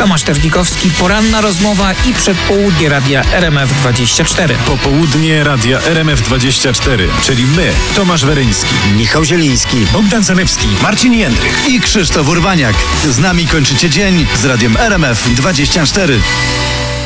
Tomasz Terlikowski, poranna rozmowa i przedpołudnie radia RMF24. Popołudnie radia RMF24, czyli my, Tomasz Weryński, Michał Zieliński, Bogdan Zanewski, Marcin Jędrych i Krzysztof Urbaniak. Z nami kończycie dzień z radiem RMF24.